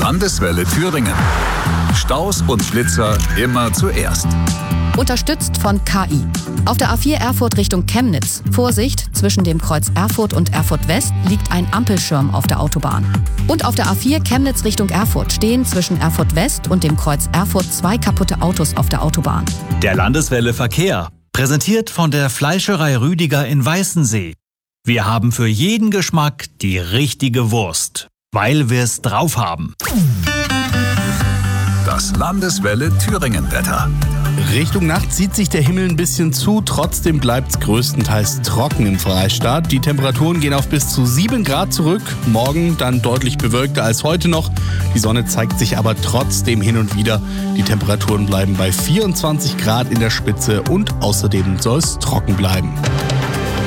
Landeswelle Thüringen. Staus und Blitzer immer zuerst. Unterstützt von KI. Auf der A4 Erfurt Richtung Chemnitz. Vorsicht, zwischen dem Kreuz Erfurt und Erfurt West liegt ein Ampelschirm auf der Autobahn. Und auf der A4 Chemnitz Richtung Erfurt stehen zwischen Erfurt West und dem Kreuz Erfurt 2 kaputte Autos auf der Autobahn. Der Landeswelle Verkehr. Präsentiert von der Fleischerei Rüdiger in Weißensee. Wir haben für jeden Geschmack die richtige Wurst, weil wir es drauf haben. Das Landeswelle Thüringen-Wetter. Richtung Nacht zieht sich der Himmel ein bisschen zu, trotzdem bleibt es größtenteils trocken im Freistaat. Die Temperaturen gehen auf bis zu 7 Grad zurück, morgen dann deutlich bewölkter als heute noch. Die Sonne zeigt sich aber trotzdem hin und wieder. Die Temperaturen bleiben bei 24 Grad in der Spitze und außerdem soll es trocken bleiben.